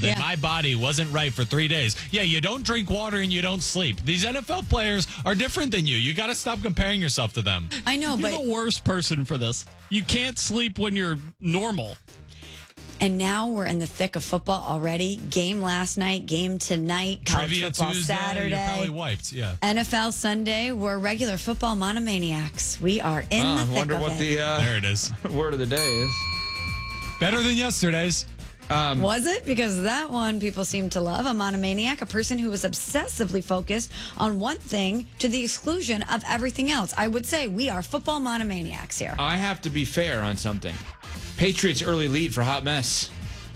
that my body wasn't right for 3 days. Yeah, you don't drink water and you don't sleep. These NFL players are different than you. You got to stop comparing yourself to them. I know, You're but the worst person for this. You can't sleep when you're normal. and now we're in the thick of football already. Game last night, game tonight, college Trivia football Tuesday, Saturday. you're probably wiped. Yeah. NFL Sunday, we're regular football monomaniacs. We are in the I thick wonder of what it. the There it is. word of the day is. Better than yesterday's. Was it? Because that one people seem to love. A monomaniac, a person who is obsessively focused on one thing to the exclusion of everything else. I would say we are football monomaniacs here. I have to be fair on something. Patriots early lead for Hot Mess.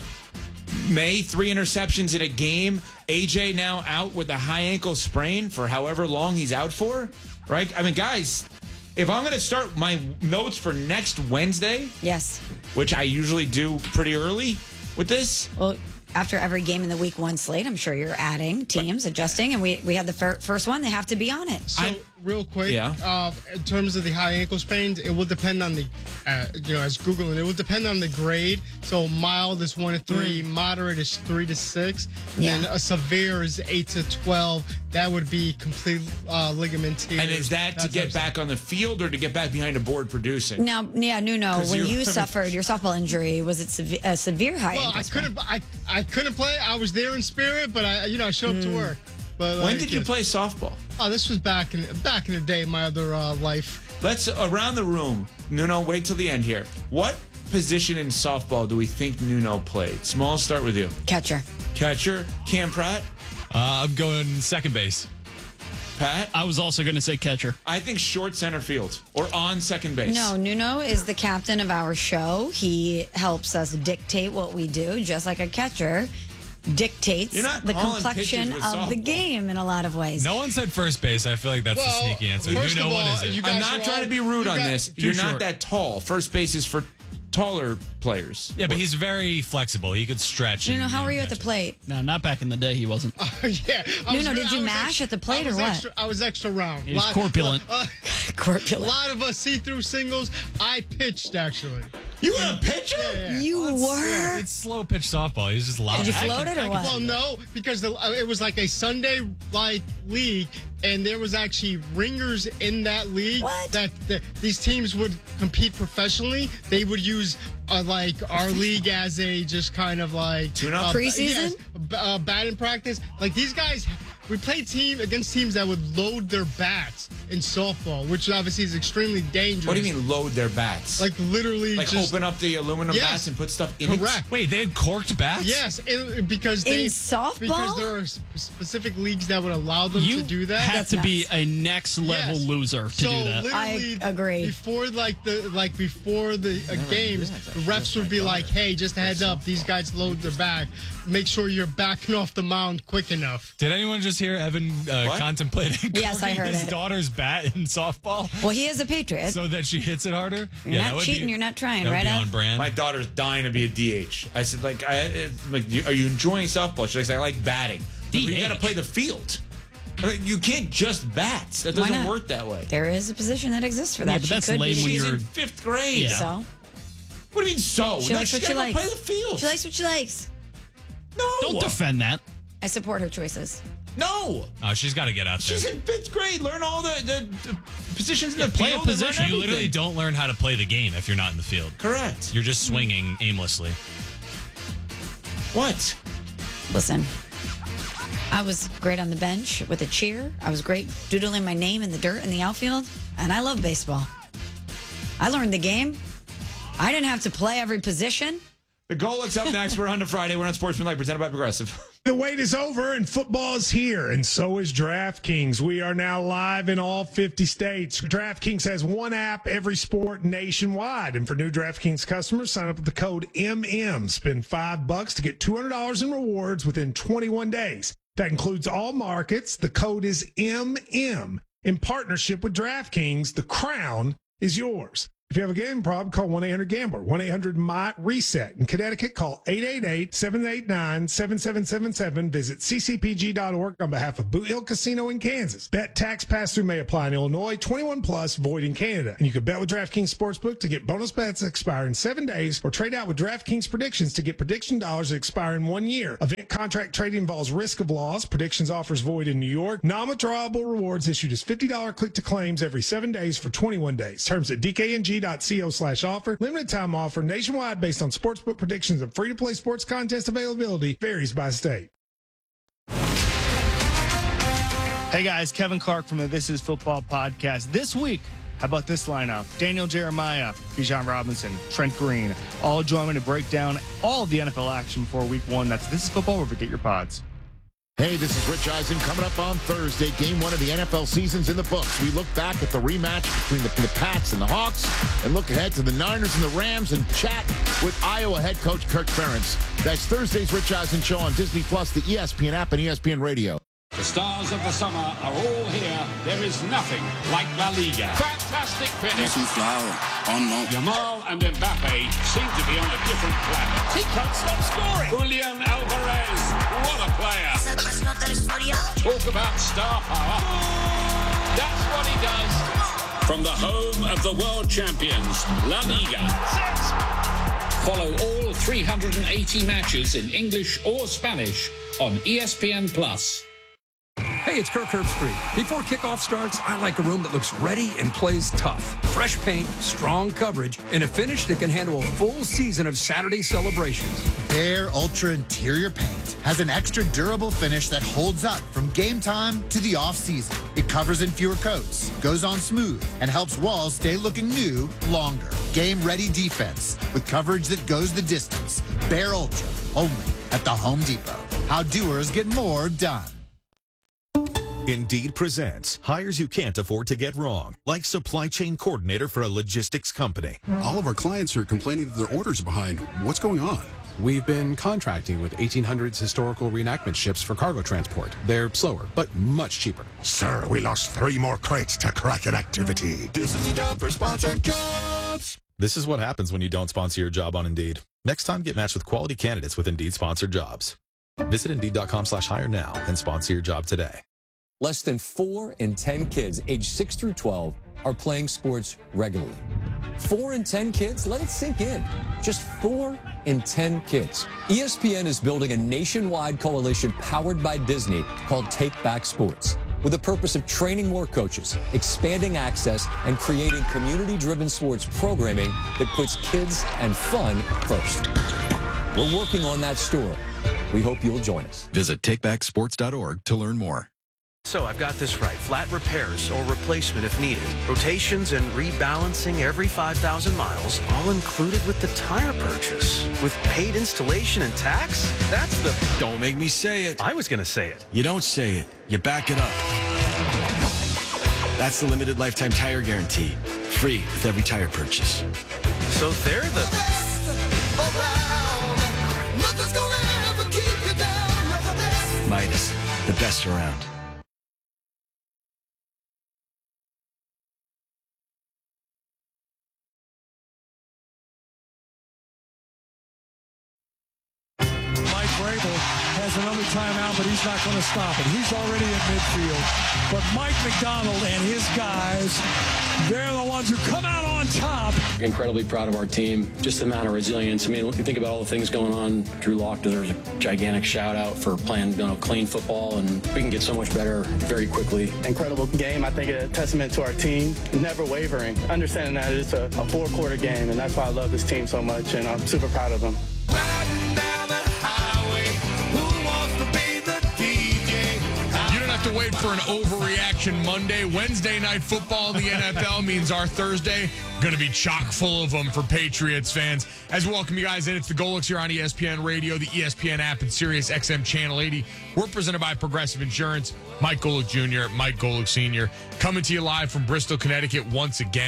May, 3 interceptions in a game. AJ now out with a high ankle sprain for however long he's out for. Right? I mean, guys, if I'm going to start my notes for next Wednesday, Yes. which I usually do pretty early with this, Well, after every game in the week one slate, I'm sure you're adding teams, adjusting, and we had the first one. They have to be on it. So, real quick, in terms of the high ankle sprains, it will depend on the, as Googling, it will depend on the grade. So mild is 1 to 3, moderate is 3 to 6, Yeah. and a severe is 8 to 12. That would be complete ligament tears. and is that to get back on the field or to get back behind a board producing? Now, yeah, Nuno, 'Cause when you- you suffered your softball injury, was it a severe high Well, ankle I sprain? couldn't play. I was there in spirit, but I showed up to work. But When did you play softball? Oh, this was back in the day, my other life. Let's, around the room, Nuno, wait till the end here. What position in softball do we think Nuno played? Small, start with you. Catcher. Catcher, Cam Pratt, I'm going second base. Pat. I was also going to say catcher. I think short center field or on second base. No, Nuno is the captain of our show. He helps us dictate what we do, just like a catcher dictates You're not the calling complexion pitches of with the softball. game in a lot of ways. No one said first base. I feel like that's a sneaky answer. first Nuno, of all, what is it? you guys I'm not are trying all- to be rude you on got- this. too You're short. not that tall. First base is for taller players. Yeah, but he's very flexible. He could stretch. Nuno, and- how were you and at the catch it. plate? No, not back in the day. He wasn't. Yeah. Nuno, did you mash at the plate or what? I was extra round. He was corpulent. A Corpulent. lot of us see-through singles. I pitched, actually. You were a pitcher? Yeah. You were? It's slow pitch softball. He's just loud. Did you float it or what? Well, no, because it was like a Sunday like league, and there was actually ringers in that league. What? That these teams would compete professionally. They would use like our league as a just kind of like Tune-up? Preseason? yes, batting practice. Like these guys. We played against teams that would load their bats in softball, which obviously is extremely dangerous. What do you mean load their bats? Like literally Like just open up the aluminum Yes. bats and put stuff in it? correct. Wait, they had corked bats? Yes, because In they softball? because there are specific leagues that would allow them You to do that. have That's to be nuts. a next level Yes. loser to so do that. literally, I agree. Before before the games, the refs would be like, "Hey, just a heads up, these guys load their bag. Make sure you're backing off the mound quick enough." Did anyone just hear Evan contemplating Yes, I corking heard his it. daughter's bat in softball Well, he is a Patriot. so that she hits it harder? You're that not would cheating, you're not trying, that would right, be Al? on brand. My daughter's dying to be a DH. I said, are you enjoying softball? She's like, I like batting. But you got to DH? play the field. I mean, you can't just bat. That doesn't not? work that way. There is a position that exists for that. Yeah, but She that's could lame be- when She's you're- in 5th grade. Yeah. So What do you mean so? she No, likes she's what she gotta go likes. play the field. She likes what she likes. No. Don't defend that. I support her choices. No. Oh, she's got to get out there. She's in 5th grade. Learn all the positions in the play a field. and learn position. You literally everything. don't learn how to play the game if you're not in the field. Correct. You're just swinging aimlessly. What? Listen, I was great on the bench with a cheer. I was great doodling my name in the dirt in the outfield, and I love baseball. I learned the game. I didn't have to play every position. The goal is up next. We're on to Friday. We're on Sportsmanlike, presented by Progressive. The wait is over and football is here, and so is DraftKings. We are now live in all 50 states. DraftKings has one app, every sport nationwide. And for new DraftKings customers, sign up with the code MM. Spend $5 to get $200 in rewards within 21 days. That includes all markets. The code is MM. In partnership with DraftKings, the crown is yours. If you have a gambling problem, call 1-800-GAMBLER, 1-800-MY-RESET. In Connecticut, call 888-789-7777. Visit ccpg.org on behalf of Boot Hill Casino in Kansas. Bet tax pass-through may apply in Illinois, 21 plus, void in Canada. And you can bet with DraftKings Sportsbook to get bonus bets that expire in 7 days, or trade out with DraftKings Predictions to get prediction dollars that expire in 1 year. Event contract trading involves risk of loss. Predictions offers void in New York. Non-withdrawable rewards issued as $50 click-to-claims every 7 days for 21 days. Terms at dkng.co/offer. Limited time offer nationwide based on sportsbook predictions and free-to-play sports contest availability. Varies by state. Hey guys, Kevin Clark from the This Is Football podcast. This week, how about this lineup? Daniel Jeremiah, Bijan Robinson, Trent Green, all join me to break down all of the NFL action for week 1. That's This Is Football, wherever you get your pods. Hey, this is Rich Eisen. Coming up on Thursday, game 1 of the NFL season's in the books. We look back at the rematch between the Pats and the Hawks and look ahead to the Niners and the Rams and chat with Iowa head coach Kirk Ferentz. That's Thursday's Rich Eisen show on Disney+, the ESPN app, and ESPN Radio. The stars of the summer are all here. There is nothing like La Liga. Fantastic finish. Yamal and Mbappe seem to be on a different planet. He can't stop scoring. Julian Alvarez, what a player. Talk about star power. That's what he does. From the home of the world champions, La Liga. Follow all 380 matches in English or Spanish on ESPN+. Hey, it's Kirk Herbstreit. Before kickoff starts, I like a room that looks ready and plays tough. Fresh paint, strong coverage, and a finish that can handle a full season of Saturday celebrations. Bare Ultra Interior Paint has an extra durable finish that holds up from game time to the off-season. It covers in fewer coats, goes on smooth, and helps walls stay looking new longer. Game-ready defense with coverage that goes the distance. Bare Ultra, only at the Home Depot. How doers get more done. Indeed presents hires you can't afford to get wrong, like supply chain coordinator for a logistics company. All of our clients are complaining that their orders are behind. What's going on? We've been contracting with 1800s historical reenactment ships for cargo transport. They're slower, but much cheaper. Sir, we lost 3 more crates to Kraken activity. This is time for sponsored jobs. This is what happens when you don't sponsor your job on Indeed. Next time, get matched with quality candidates with Indeed sponsored jobs. Visit Indeed.com/hire now and sponsor your job today. Less than 4 in 10 kids aged 6 through 12 are playing sports regularly. 4 in 10 kids? Let it sink in. Just 4 in 10 kids. ESPN is building a nationwide coalition powered by Disney called Take Back Sports, with the purpose of training more coaches, expanding access, and creating community-driven sports programming that puts kids and fun first. We're working on that story. We hope you'll join us. Visit takebacksports.org to learn more. So I've got this right. Flat repairs or replacement if needed. Rotations and rebalancing every 5,000 miles, all included with the tire purchase. With paid installation and tax? That's the... Don't make me say it. I was going to say it. You don't say it. You back it up. That's the limited lifetime tire guarantee. Free with every tire purchase. So they're the... Midas, the best around. Has another timeout, but he's not going to stop it. He's already in midfield. But Mike McDonald and his guys, they're the ones who come out on top. Incredibly proud of our team. Just the amount of resilience. I mean, you think about all the things going on. Drew Lock deserves a gigantic shout out for playing clean football, and we can get so much better very quickly. Incredible game. I think a testament to our team. Never wavering. Understanding that it's a 4-quarter game, and that's why I love this team so much, and I'm super proud of them. To wait for an overreaction Monday. Wednesday night football in the NFL means our Thursday going to be chock full of them for Patriots fans. As we welcome you guys in, it's the Golix here on ESPN Radio, the ESPN app, and Sirius XM Channel 80. We're presented by Progressive Insurance. Mike Golick Jr., Mike Golick Sr. coming to you live from Bristol, Connecticut once again.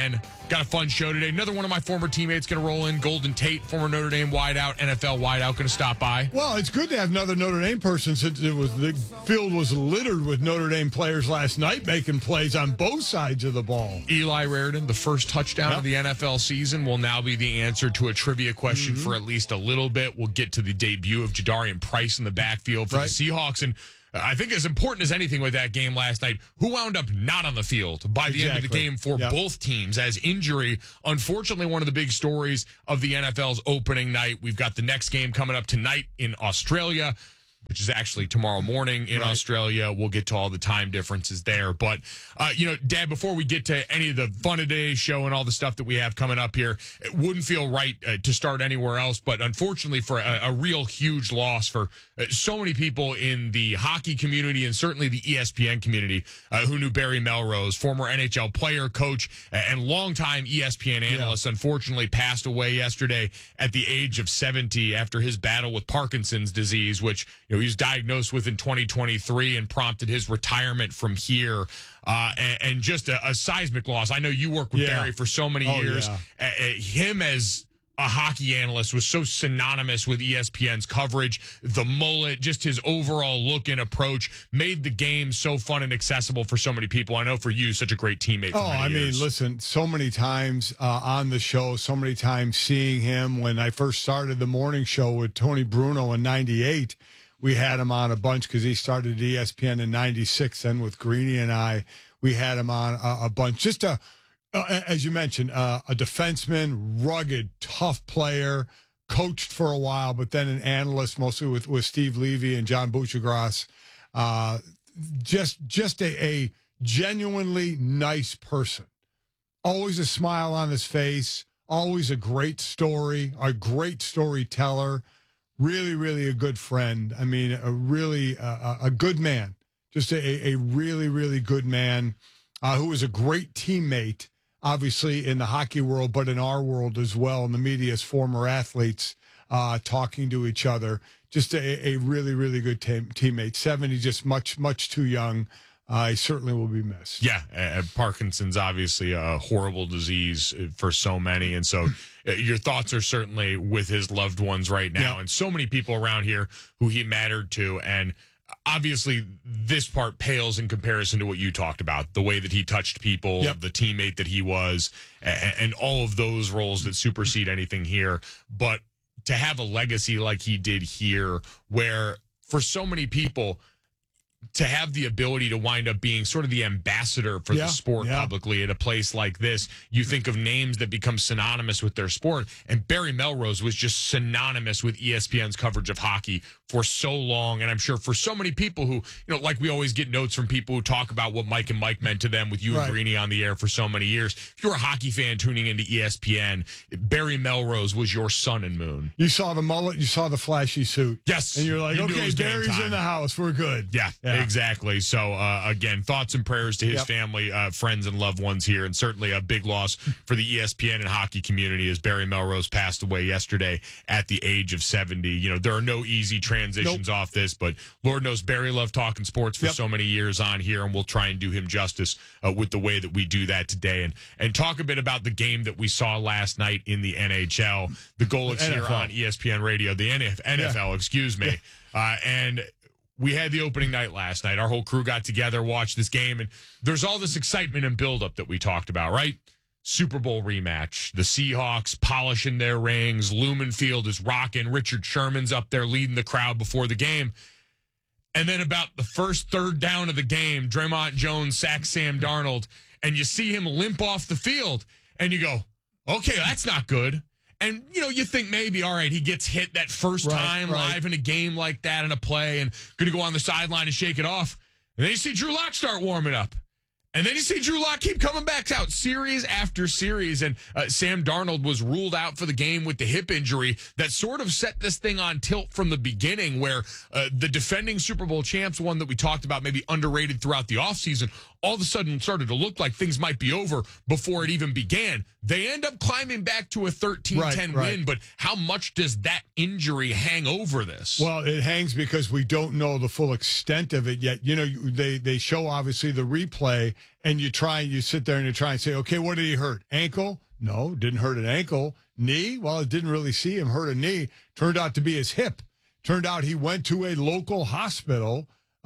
Got a fun show today. Another one of my former teammates going to roll in. Golden Tate, former Notre Dame wideout, NFL wideout, going to stop by. Well, it's good to have another Notre Dame person since the field was littered with Notre Dame players last night making plays on both sides of the ball. Eli Raridan, the first touchdown of the NFL season, will now be the answer to a trivia question for at least a little bit. We'll get to the debut of Jadarian Price in the backfield for the Seahawks. And I think as important as anything with that game last night, who wound up not on the field by the end of the game for both teams as injury. Unfortunately, one of the big stories of the NFL's opening night. We've got the next game coming up tonight in Australia, which is actually tomorrow morning in Australia. We'll get to all the time differences there. But, Dad, before we get to any of the fun of today's show and all the stuff that we have coming up here, it wouldn't feel right to start anywhere else. But unfortunately, for a real huge loss for so many people in the hockey community and certainly the ESPN community who knew Barry Melrose, former NHL player, coach, and longtime ESPN analyst, unfortunately passed away yesterday at the age of 70 after his battle with Parkinson's disease, which he was diagnosed with in 2023 and prompted his retirement from here. And just a seismic loss. I know you worked with Barry for so many years. Him as a hockey analyst was so synonymous with ESPN's coverage. The mullet, just his overall look and approach made the game so fun and accessible for so many people. I know for you, such a great teammate. Listen, so many times on the show, so many times seeing him when I first started the morning show with Tony Bruno in 98. We had him on a bunch because he started at ESPN in 96. Then with Greeny and I, we had him on a bunch. Just as you mentioned, a defenseman, rugged, tough player, coached for a while, but then an analyst, mostly with Steve Levy and John Buchagras. Just a genuinely nice person. Always a smile on his face. Always a great story, a great storyteller. Really, really a good friend. I mean, a good man. Just a really, really good man who was a great teammate, obviously, in the hockey world, but in our world as well, in the media as former athletes talking to each other. Just a really, really good teammate. 70, just much, much too young. He certainly will be missed. Yeah, Parkinson's obviously a horrible disease for so many. And so your thoughts are certainly with his loved ones right now. And so many people around here who he mattered to. And obviously this part pales in comparison to what you talked about, the way that he touched people, the teammate that he was, and all of those roles that supersede anything here. But to have a legacy like he did here, where for so many people, to have the ability to wind up being sort of the ambassador for the sport publicly at a place like this, you think of names that become synonymous with their sport. And Barry Melrose was just synonymous with ESPN's coverage of hockey for so long. And I'm sure for so many people who, like we always get notes from people who talk about what Mike and Mike meant to them with you and Greeny on the air for so many years. If you're a hockey fan tuning into ESPN, Barry Melrose was your sun and moon. You saw the mullet, you saw the flashy suit. Yes. And you're like, you okay, Barry's in the house. We're good. Yeah. Exactly. So, again, thoughts and prayers to his family, friends, and loved ones here. And certainly a big loss for the ESPN and hockey community as Barry Melrose passed away yesterday at the age of 70. There are no easy transitions off this, but Lord knows Barry loved talking sports for so many years on here, and we'll try and do him justice with the way that we do that today. And talk a bit about the game that we saw last night in the NHL. The Golics here on ESPN Radio, the NFL, excuse me. And we had the opening night last night. Our whole crew got together, watched this game, and there's all this excitement and buildup that we talked about, right? Super Bowl rematch. The Seahawks polishing their rings. Lumen Field is rocking. Richard Sherman's up there leading the crowd before the game. And then about the first third down of the game, Draymond Jones sacks Sam Darnold, and you see him limp off the field, and you go, okay, that's not good. And, you think maybe, all right, he gets hit that first time live in a game like that in a play and going to go on the sideline and shake it off. And then you see Drew Lock start warming up. And then you see Drew Lock keep coming back out series after series. And Sam Darnold was ruled out for the game with the hip injury that sort of set this thing on tilt from the beginning, where the defending Super Bowl champs, one that we talked about maybe underrated throughout the offseason, all of a sudden started to look like things might be over before it even began. They end up climbing back to a 13-10 win, but how much does that injury hang over this? Well, it hangs because we don't know the full extent of it yet. They show, obviously, the replay, and you sit there and you try and say, okay, what did he hurt? Ankle? No, didn't hurt an ankle. Knee? Well, it didn't really see him hurt a knee. Turned out to be his hip. Turned out he went to a local hospital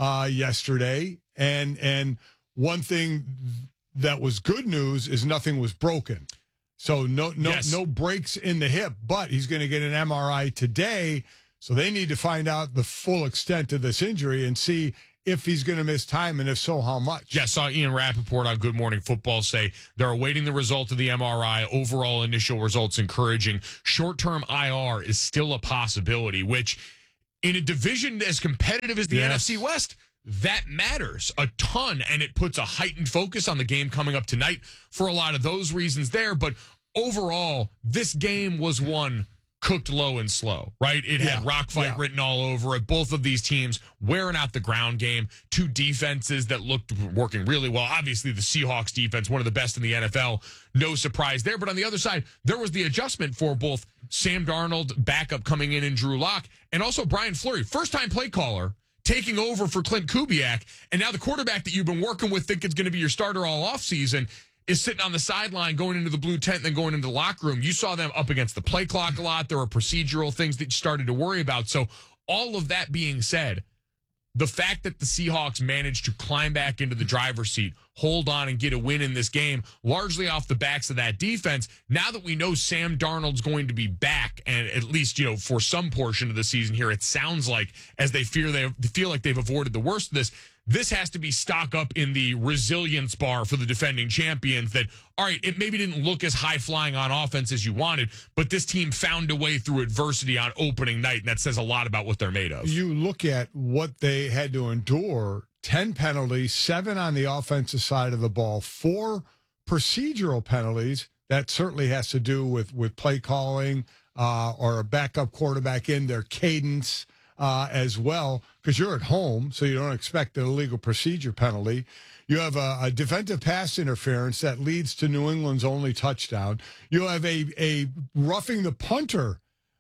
yesterday, and one thing that was good news is nothing was broken. So no breaks in the hip, but he's going to get an MRI today. So they need to find out the full extent of this injury and see if he's going to miss time, and if so, how much. Yeah, saw Ian Rappaport on Good Morning Football say they're awaiting the result of the MRI. Overall initial results encouraging. Short-term IR is still a possibility, which in a division as competitive as the NFC West, that matters a ton, and it puts a heightened focus on the game coming up tonight for a lot of those reasons there. But overall, this game was one cooked low and slow, right? It had rock fight written all over it. Both of these teams wearing out the ground game. Two defenses that looked working really well. Obviously, the Seahawks defense, one of the best in the NFL. No surprise there. But on the other side, there was the adjustment for both Sam Darnold, backup coming in, and Drew Lock, and also Brian Fleury, first-time play caller, taking over for Clint Kubiak. And now the quarterback that you've been working with, think it's going to be your starter all offseason, is sitting on the sideline going into the blue tent and then going into the locker room. You saw them up against the play clock a lot. There were procedural things that you started to worry about. So all of that being said, the fact that the Seahawks managed to climb back into the driver's seat, hold on and get a win in this game, largely off the backs of that defense, now that we know Sam Darnold's going to be back, and at least, for some portion of the season here, it sounds like, as they feel like they've avoided the worst of this has to be stock up in the resilience bar for the defending champions that, all right, it maybe didn't look as high-flying on offense as you wanted, but this team found a way through adversity on opening night, and that says a lot about what they're made of. You look at what they had to endure, 10 penalties, 7 on the offensive side of the ball, 4 procedural penalties. That certainly has to do with play calling or a backup quarterback in their cadence as well, because you're at home, so you don't expect an illegal procedure penalty. You have a defensive pass interference that leads to New England's only touchdown. You have a roughing the punter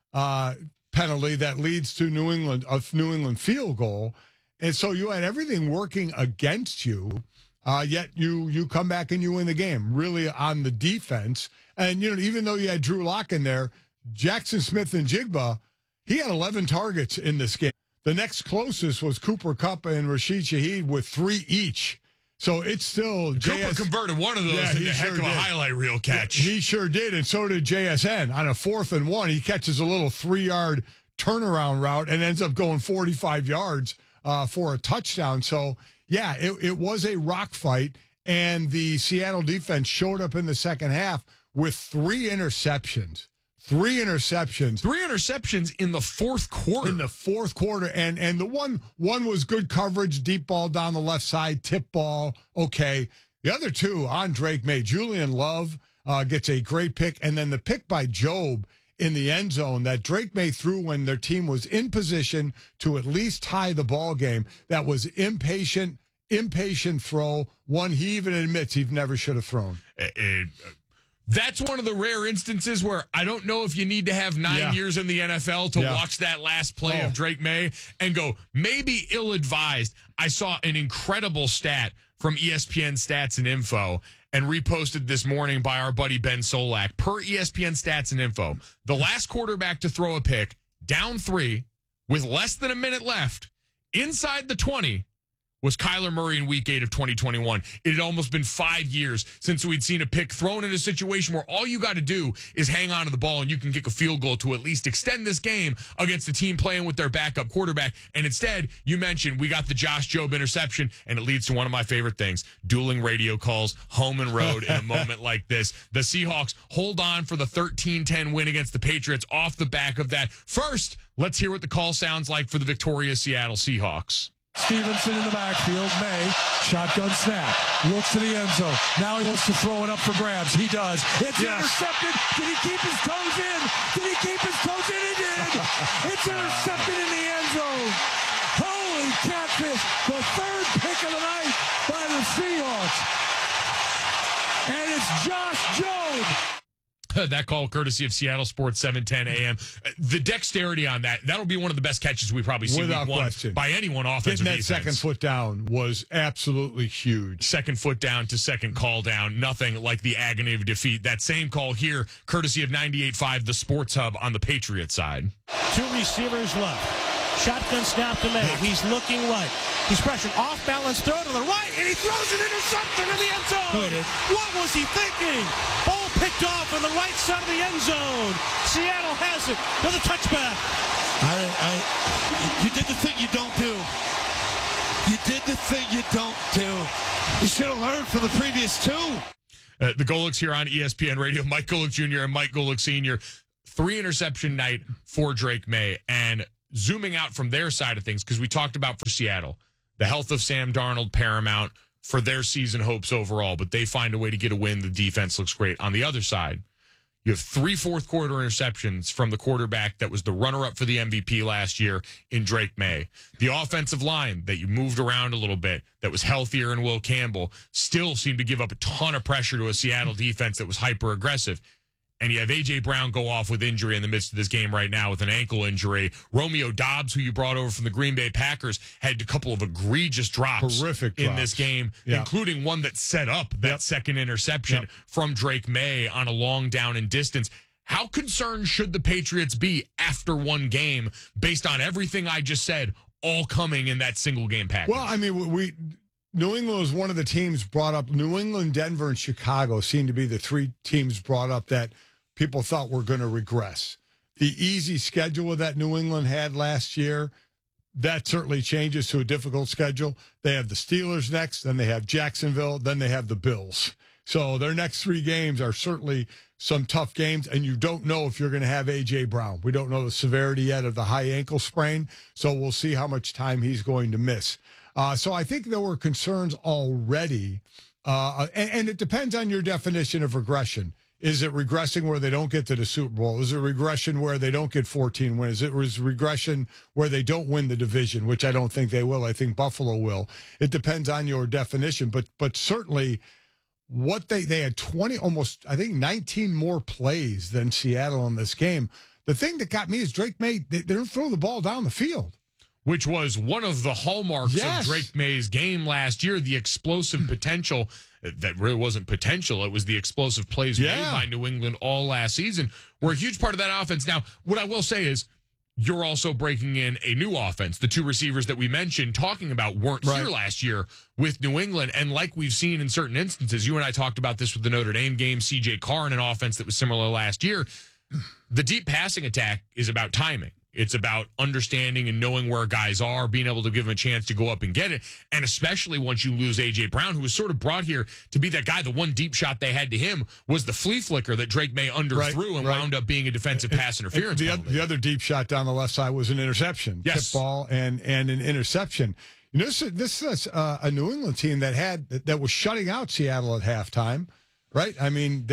penalty that leads to New England field goal. And so you had everything working against you, yet you come back and you win the game, really on the defense. And, even though you had Drew Lock in there, Jackson Smith-Njigba, he had 11 targets in this game. The next closest was Cooper Kupp and Rashid Shaheed with 3 each. So it's still Cooper converted one of those into a heck of a highlight reel catch. He sure did, and so did JSN. On a 4th and 1, he catches a little 3-yard turnaround route and ends up going 45 yards for a touchdown. So, yeah, it was a rock fight, and the Seattle defense showed up in the second half with 3 interceptions. 3 interceptions. 3 interceptions in the fourth quarter. In the fourth quarter. And the one was good coverage, deep ball down the left side, tip ball. Okay. The other 2 on Drake May. Julian Love gets a great pick. And then the pick by Job in the end zone that Drake May threw when their team was in position to at least tie the ball game. That was impatient throw. One he even admits he never should have thrown. That's one of the rare instances where I don't know if you need to have 9 years in the NFL to watch that last play of Drake May and go, maybe ill-advised. I saw an incredible stat from ESPN Stats and Info and reposted this morning by our buddy Ben Solak. Per ESPN Stats and Info, the last quarterback to throw a pick, down 3, with less than a minute left, inside the 20, was Kyler Murray in Week 8 of 2021. It had almost been 5 years since we'd seen a pick thrown in a situation where all you got to do is hang on to the ball and you can kick a field goal to at least extend this game against a team playing with their backup quarterback. And instead, you mentioned we got the Josh Jobe interception, and it leads to one of my favorite things, dueling radio calls, home and road in a moment like this. The Seahawks hold on for the 13-10 win against the Patriots off the back of that. First, let's hear what the call sounds like for the victorious Seattle Seahawks. Stevenson in the backfield. May, shotgun snap, looks to the end zone. Now he wants to throw it up for grabs. He does. It's intercepted. Did he keep his toes in? Did he keep his toes in? He did. It's intercepted in the end zone. Holy catfish. The 3rd pick of the night by the Seahawks. And it's Josh Jobe. That call courtesy of Seattle Sports 710 AM. The dexterity on that'll be one of the best catches we probably see without week one question by anyone offensive Getting that defense. second foot down was absolutely huge. Second foot down to second call down. Nothing like the agony of defeat. That same call here, courtesy of 98.5, the Sports Hub on the Patriots side. 2 receivers left. Shotgun snap to May. He's looking right. He's pressured. Off balance throw to the right, and he throws an interception in the end zone. What was he thinking? Ball picked off on the right side of the end zone. Seattle has it with a touchback. You did the thing you don't do. You did the thing you don't do. You should have learned from the previous 2. The Golics here on ESPN Radio. Mike Golick Jr. and Mike Golick Sr. 3 interception night for Drake May. And zooming out from their side of things, because we talked about for Seattle, the health of Sam Darnold paramount for their season hopes overall, but they find a way to get a win. The defense looks great. On the other side, you have 3 fourth-quarter interceptions from the quarterback that was the runner-up for the MVP last year in Drake May. The offensive line that you moved around a little bit, that was healthier in Will Campbell, still seemed to give up a ton of pressure to a Seattle defense that was hyper-aggressive. And you have A.J. Brown go off with injury in the midst of this game right now with an ankle injury. Romeo Doubs, who you brought over from the Green Bay Packers, had a couple of egregious drops in this game, including one that set up that second interception from Drake May on a long down and distance. How concerned should the Patriots be after one game based on everything I just said, all coming in that single game package? Well, I mean, New England was one of the teams brought up. New England, Denver, and Chicago seemed to be the 3 teams brought up that people thought were going to regress. The easy schedule that New England had last year, that certainly changes to a difficult schedule. They have the Steelers next, then they have Jacksonville, then they have the Bills. So their next 3 games are certainly some tough games, and you don't know if you're going to have A.J. Brown. We don't know the severity yet of the high ankle sprain, so we'll see how much time he's going to miss. So I think there were concerns already, and it depends on your definition of regression. Is it regressing where they don't get to the Super Bowl? Is it regression where they don't get 14 wins? It was regression where they don't win the division, which I don't think they will. I think Buffalo will. It depends on your definition, but certainly what they had 20, almost, I think 19 more plays than Seattle in this game. The thing that got me is Drake May, they didn't throw the ball down the field. Which was one of the hallmarks of Drake May's game last year, the explosive potential. That really wasn't potential. It was the explosive plays made by New England all last season were a huge part of that offense. Now, what I will say is you're also breaking in a new offense. The 2 receivers that we mentioned talking about weren't here last year with New England. And like we've seen in certain instances, you and I talked about this with the Notre Dame game, C.J. Carr in an offense that was similar last year. The deep passing attack is about timing. It's about understanding and knowing where guys are, being able to give them a chance to go up and get it. And especially once you lose A.J. Brown, who was sort of brought here to be that guy, the one deep shot they had to him was the flea flicker that Drake May underthrew and wound up being a defensive pass interference. The other deep shot down the left side was an interception. Yes. Tip ball and an interception. You know, this is a New England team that was shutting out Seattle at halftime, right? I mean,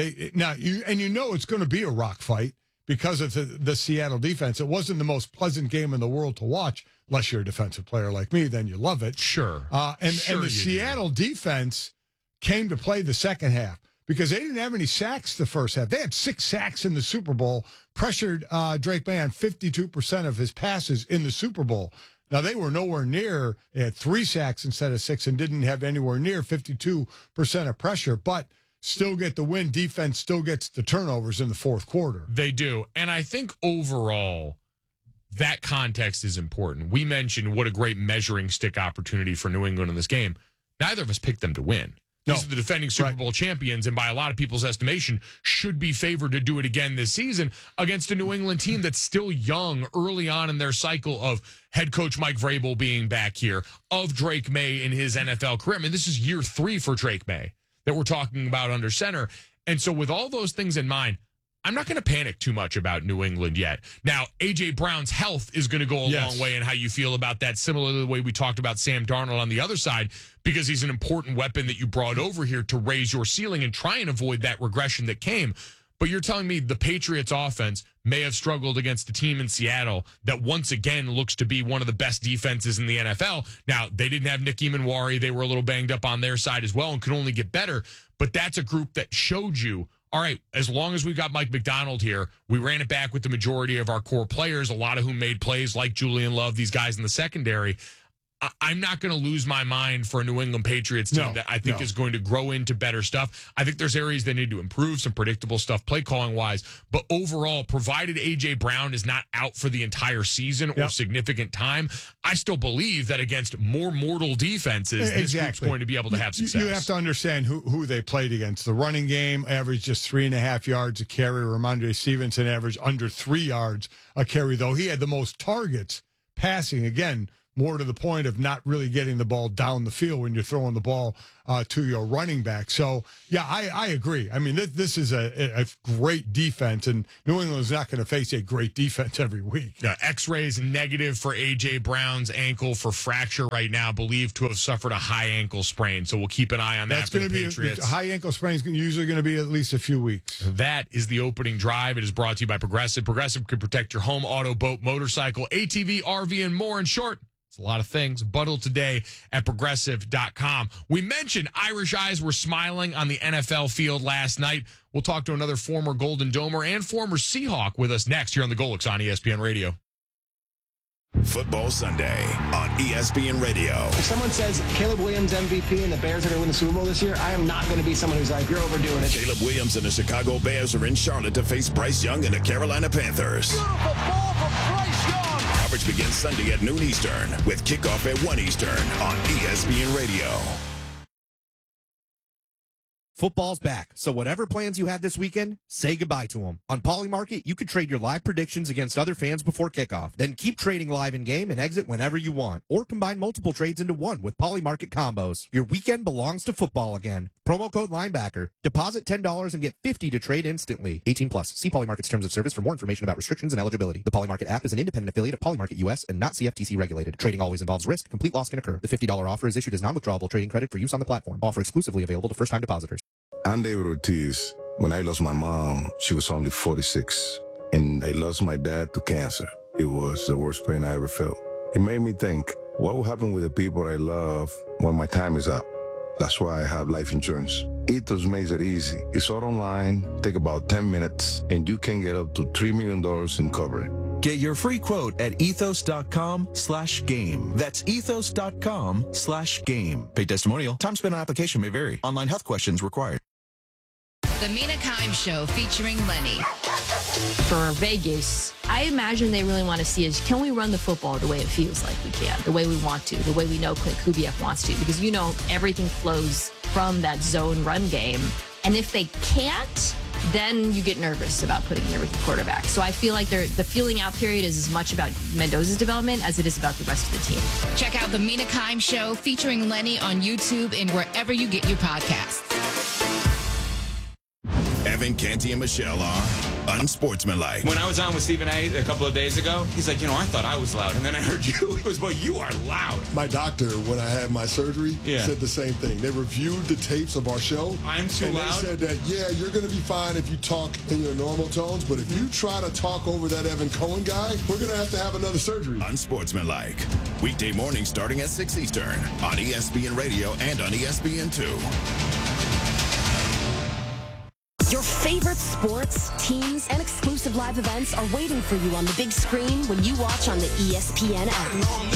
you know it's going to be a rock fight. Because of the Seattle defense. It wasn't the most pleasant game in the world to watch, unless you're a defensive player like me, then you love it. Sure. And the Seattle defense came to play the second half because they didn't have any sacks the first half. They had 6 sacks in the Super Bowl, pressured Drake May on 52% of his passes in the Super Bowl. Now, they were nowhere near, they had 3 sacks instead of 6 and didn't have anywhere near 52% of pressure, but still get the win. Defense still gets the turnovers in the fourth quarter. They do. And I think overall, that context is important. We mentioned what a great measuring stick opportunity for New England in this game. Neither of us picked them to win. These are the defending Super Bowl champions, and by a lot of people's estimation, should be favored to do it again this season against a New England team that's still young early on in their cycle of head coach Mike Vrabel being back here, of Drake May in his NFL career. I mean, this is year 3 for Drake May that we're talking about under center. And so with all those things in mind, I'm not going to panic too much about New England yet. Now, A.J. Brown's health is going to go a long way in how you feel about that, similar to the way we talked about Sam Darnold on the other side, because he's an important weapon that you brought over here to raise your ceiling and try and avoid that regression that came. But you're telling me the Patriots offense may have struggled against a team in Seattle that once again looks to be one of the best defenses in the NFL. Now, they didn't have Nick Emanwari. They were a little banged up on their side as well and could only get better. But that's a group that showed you all right, as long as we've got Mike McDonald here, we ran it back with the majority of our core players, a lot of whom made plays like Julian Love, these guys in the secondary. I'm not going to lose my mind for a New England Patriots team that I think is going to grow into better stuff. I think there's areas they need to improve, some predictable stuff, play calling wise. But overall, provided A.J. Brown is not out for the entire season or significant time, I still believe that against more mortal defenses, this group's going to be able to have success. You have to understand who they played against. The running game averaged just 3.5 yards a carry. Ramondre Stevenson averaged under 3 yards a carry, though he had the most targets passing. Again, more to the point of not really getting the ball down the field when you're throwing the ball to your running back. So, yeah, I agree. I mean, this is a great defense, and New England's not going to face a great defense every week. Yeah, X-rays negative for A.J. Brown's ankle for fracture right now, believed to have suffered a high ankle sprain. So we'll keep an eye on that. That's going to be a high ankle sprain is usually going to be at least a few weeks. That is the opening drive. It is brought to you by Progressive. Progressive could protect your home, auto, boat, motorcycle, ATV, RV, and more. In short, it's a lot of things. Bundle today at Progressive.com. We mentioned Irish eyes were smiling on the NFL field last night. We'll talk to another former Golden Domer and former Seahawk with us next here on the Golix on ESPN Radio. Football Sunday on ESPN Radio. If someone says Caleb Williams MVP and the Bears are going to win the Super Bowl this year, I am not going to be someone who's like, you're overdoing it. Caleb Williams and the Chicago Bears are in Charlotte to face Bryce Young and the Carolina Panthers. Beautiful ball from Bryce Young. Coverage begins Sunday at noon Eastern with kickoff at 1 Eastern on ESPN Radio. Football's back, so whatever plans you had this weekend, say goodbye to them. On Polymarket, you can trade your live predictions against other fans before kickoff. Then keep trading live in-game and exit whenever you want. Or combine multiple trades into one with Polymarket combos. Your weekend belongs to football again. Promo code Linebacker. Deposit $10 and get $50 to trade instantly. 18 plus. See Polymarket's terms of service for more information about restrictions and eligibility. The Polymarket app is an independent affiliate of Polymarket US and not CFTC regulated. Trading always involves risk. Complete loss can occur. The $50 offer is issued as non-withdrawable trading credit for use on the platform. Offer exclusively available to first-time depositors. I'm David Ortiz. When I lost my mom, she was only 46. And I lost my dad to cancer. It was the worst pain I ever felt. It made me think, what will happen with the people I love when my time is up? That's why I have life insurance. Ethos makes it easy. It's all online, take about 10 minutes, and you can get up to $3 million in coverage. Get your free quote at ethos.com/game. That's ethos.com/game. Paid testimonial. Time spent on application may vary. Online health questions required. The Mina Kimes Show featuring Lenny. For Vegas, I imagine they really want to see is, can we run the football the way it feels like we can, the way we want to, the way we know Clint Kubiak wants to, because everything flows from that zone run game. And if they can't, then you get nervous about putting in a rookie quarterback. So I feel like the feeling out period is as much about Mendoza's development as it is about the rest of the team. Check out the Mina Kimes Show featuring Lenny on YouTube and wherever you get your podcasts. Evan, Canty, and Michelle are unsportsmanlike. When I was on with Stephen A. a couple of days ago, he's like, I thought I was loud. And then I heard you. It was, well, you are loud. My doctor, when I had my surgery, said the same thing. They reviewed the tapes of our show. I'm too loud? They said that, you're going to be fine if you talk in your normal tones, but if you try to talk over that Evan Cohen guy, we're going to have another surgery. Unsportsmanlike. Weekday mornings starting at 6 Eastern on ESPN Radio and on ESPN2. Your favorite sports, teams, and exclusive live events are waiting for you on the big screen when you watch on the ESPN app.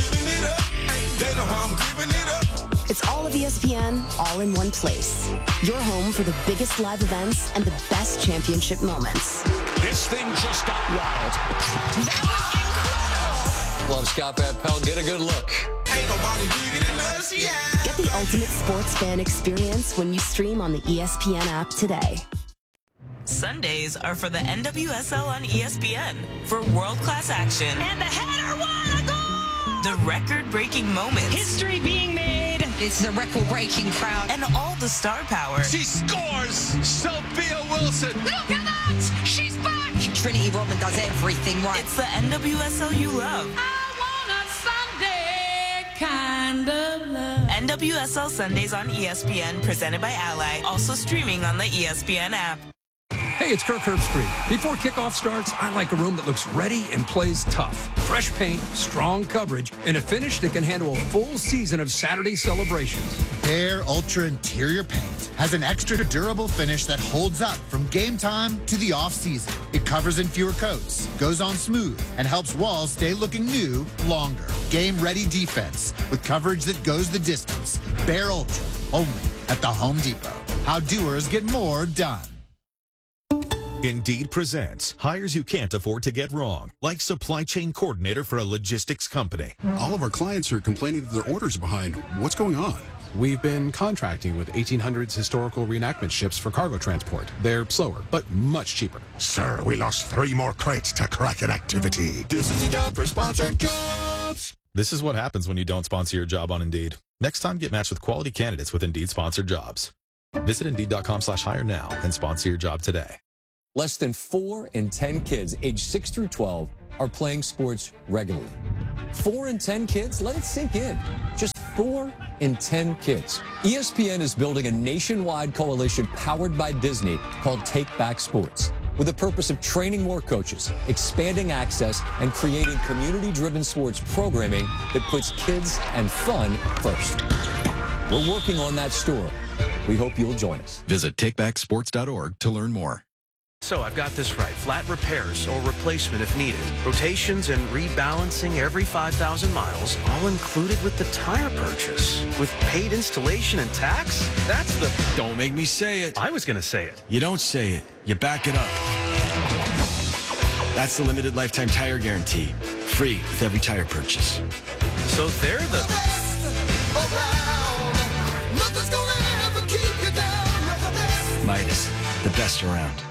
It's all of ESPN, all in one place. Your home for the biggest live events and the best championship moments. This thing just got wild. Love Scott Van Pelt. Get a good look. Get the ultimate sports fan experience when you stream on the ESPN app today. Sundays are for the NWSL on ESPN for world-class action. And the header, what a goal! The record-breaking moments. History being made. It's the record-breaking crowd. And all the star power. She scores! Sophia Wilson! Look at that! She's back! Trinity Rodman does everything right. It's the NWSL you love. I want a Sunday kind of love. NWSL Sundays on ESPN, presented by Ally. Also streaming on the ESPN app. Hey, it's Kirk Herbstreit. Before kickoff starts, I like a room that looks ready and plays tough. Fresh paint, strong coverage, and a finish that can handle a full season of Saturday celebrations. Behr Ultra Interior Paint has an extra durable finish that holds up from game time to the off-season. It covers in fewer coats, goes on smooth, and helps walls stay looking new longer. Game-ready defense with coverage that goes the distance. Behr Ultra, only at the Home Depot. How doers get more done. Indeed presents hires you can't afford to get wrong, like supply chain coordinator for a logistics company. All of our clients are complaining that their orders are behind. What's going on? We've been contracting with 1800s historical reenactment ships for cargo transport. They're slower, but much cheaper. Sir, we lost 3 more crates to Kraken activity. This is the job for sponsored jobs. This is what happens when you don't sponsor your job on Indeed. Next time, get matched with quality candidates with Indeed sponsored jobs. Visit Indeed.com/hire now and sponsor your job today. Less than 4 in 10 kids aged 6 through 12 are playing sports regularly. 4 in 10 kids? Let it sink in. Just 4 in 10 kids. ESPN is building a nationwide coalition powered by Disney called Take Back Sports, with the purpose of training more coaches, expanding access, and creating community-driven sports programming that puts kids and fun first. We're working on that story. We hope you'll join us. Visit takebacksports.org to learn more. So I've got this right. Flat repairs or replacement if needed. Rotations and rebalancing every 5,000 miles, all included with the tire purchase. With paid installation and tax? That's the... Don't make me say it. I was going to say it. You don't say it. You back it up. That's the limited lifetime tire guarantee. Free with every tire purchase. So they're the... Midas, the best around.